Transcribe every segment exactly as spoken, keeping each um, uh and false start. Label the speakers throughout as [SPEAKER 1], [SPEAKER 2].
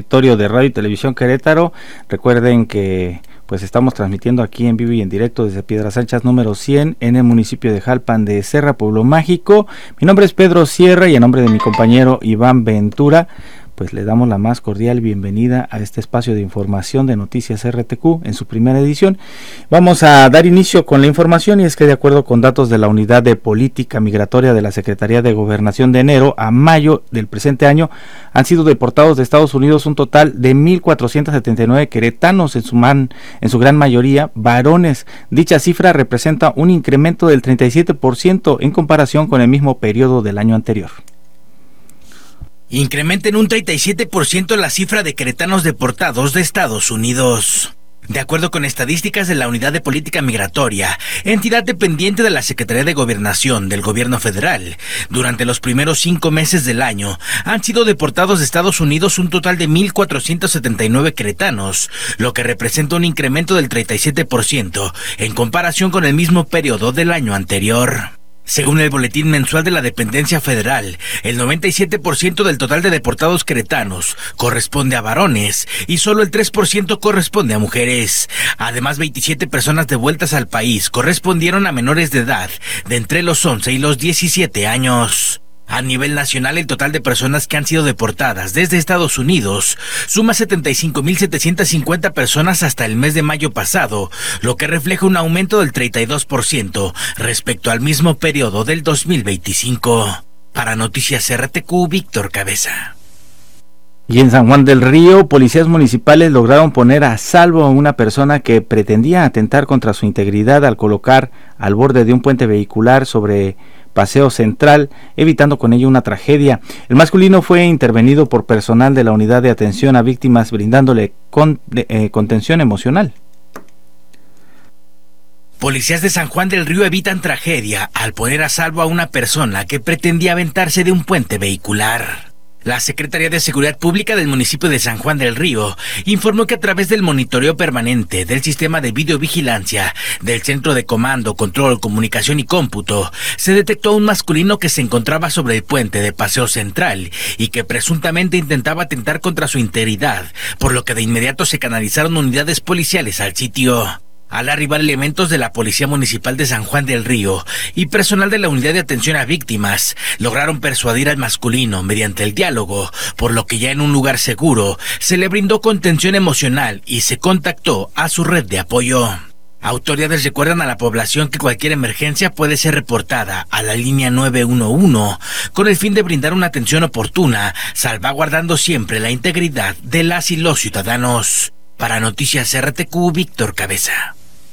[SPEAKER 1] auditorio de Radio y Televisión Querétaro. Recuerden que pues estamos transmitiendo aquí en vivo y en directo desde Piedras Anchas número cien en el municipio de Jalpan de Serra, Pueblo Mágico. Mi nombre es Pedro Sierra y en nombre de mi compañero Iván Ventura, pues le damos la más cordial bienvenida a este espacio de información de Noticias R T Q en su primera edición. Vamos a dar inicio con la información, y es que de acuerdo con datos de la Unidad de Política Migratoria de la Secretaría de Gobernación, de enero a mayo del presente año han sido deportados de Estados Unidos un total de mil cuatrocientos setenta y nueve queretanos, en su, man, en su gran mayoría varones. Dicha cifra representa un incremento del treinta y siete por ciento en comparación con el mismo periodo del año anterior.
[SPEAKER 2] Incrementa en un treinta y siete por ciento la cifra de queretanos deportados de Estados Unidos. De acuerdo con estadísticas de la Unidad de Política Migratoria, entidad dependiente de la Secretaría de Gobernación del Gobierno Federal, durante los primeros cinco meses del año han sido deportados de Estados Unidos un total de mil cuatrocientos setenta y nueve queretanos, lo que representa un incremento del treinta y siete por ciento en comparación con el mismo periodo del año anterior. Según el boletín mensual de la dependencia federal, el noventa y siete por ciento del total de deportados queretanos corresponde a varones y solo el tres por ciento corresponde a mujeres. Además, veintisiete personas devueltas al país correspondieron a menores de edad de entre los once y los diecisiete años. A nivel nacional, el total de personas que han sido deportadas desde Estados Unidos suma setenta y cinco mil setecientas cincuenta personas hasta el mes de mayo pasado, lo que refleja un aumento del treinta y dos por ciento respecto al mismo periodo del dos mil veinticinco. Para Noticias R T Q, Víctor Cabeza.
[SPEAKER 1] Y en San Juan del Río, policías municipales lograron poner a salvo a una persona que pretendía atentar contra su integridad al colocar al borde de un puente vehicular sobre Paseo Central, evitando con ello una tragedia. El masculino fue intervenido por personal de la Unidad de Atención a Víctimas, brindándole con, eh, contención emocional.
[SPEAKER 2] Policías de San Juan del Río evitan tragedia al poner a salvo a una persona que pretendía aventarse de un puente vehicular. La Secretaría de Seguridad Pública del municipio de San Juan del Río informó que a través del monitoreo permanente del sistema de videovigilancia del Centro de Comando, Control, Comunicación y Cómputo, se detectó a un masculino que se encontraba sobre el puente de Paseo Central y que presuntamente intentaba atentar contra su integridad, por lo que de inmediato se canalizaron unidades policiales al sitio. Al arribar elementos de la Policía Municipal de San Juan del Río y personal de la Unidad de Atención a Víctimas, lograron persuadir al masculino mediante el diálogo, por lo que ya en un lugar seguro se le brindó contención emocional y se contactó a su red de apoyo. Autoridades recuerdan a la población que cualquier emergencia puede ser reportada a la línea nueve uno uno con el fin de brindar una atención oportuna, salvaguardando siempre la integridad de las y los ciudadanos. Para Noticias R T Q, Víctor Cabeza.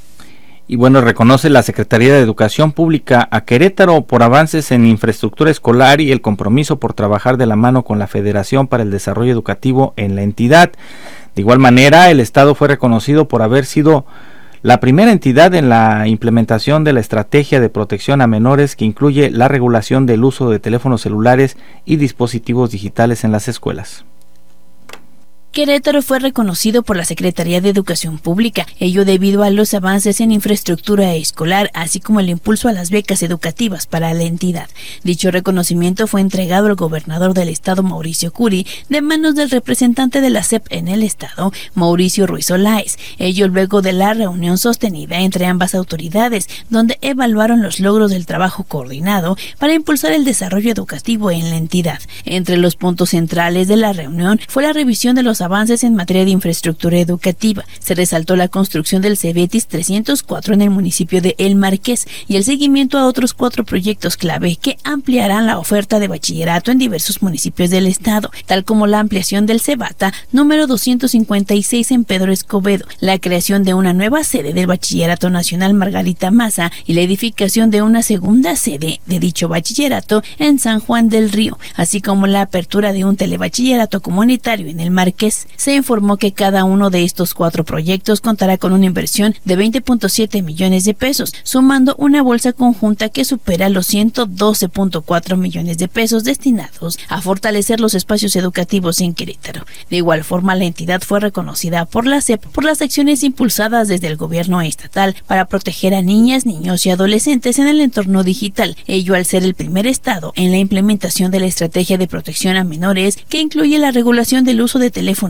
[SPEAKER 1] Y bueno, reconoce la Secretaría de Educación Pública a Querétaro por avances en infraestructura escolar y el compromiso por trabajar de la mano con la Federación para el Desarrollo Educativo en la entidad. De igual manera, el Estado fue reconocido por haber sido la primera entidad en la implementación de la estrategia de protección a menores, que incluye la regulación del uso de teléfonos celulares y dispositivos digitales en las escuelas.
[SPEAKER 3] Querétaro fue reconocido por la Secretaría de Educación Pública, ello debido a los avances en infraestructura escolar, así como el impulso a las becas educativas para la entidad. Dicho reconocimiento fue entregado al gobernador del estado, Mauricio Curi, de manos del representante de la S E P en el estado, Mauricio Ruiz Olaez, ello luego de la reunión sostenida entre ambas autoridades, donde evaluaron los logros del trabajo coordinado para impulsar el desarrollo educativo en la entidad. Entre los puntos centrales de la reunión fue la revisión de los avances en materia de infraestructura educativa. Se resaltó la construcción del Cebetis trescientos cuatro en el municipio de El Marqués y el seguimiento a otros cuatro proyectos clave que ampliarán la oferta de bachillerato en diversos municipios del estado, tal como la ampliación del Cebata número doscientos cincuenta y seis en Pedro Escobedo, la creación de una nueva sede del Bachillerato Nacional Margarita Maza y la edificación de una segunda sede de dicho bachillerato en San Juan del Río, así como la apertura de un telebachillerato comunitario en El Marqués. Se informó que cada uno de estos cuatro proyectos contará con una inversión de veinte punto siete millones de pesos, sumando una bolsa conjunta que supera los ciento doce punto cuatro millones de pesos destinados a fortalecer los espacios educativos en Querétaro. De igual forma, la entidad fue reconocida por la S E P por las acciones impulsadas desde el gobierno estatal para proteger a niñas, niños y adolescentes en el entorno digital, ello al ser el primer estado en la implementación de la estrategia de protección a menores, que incluye la regulación del uso de teléfonos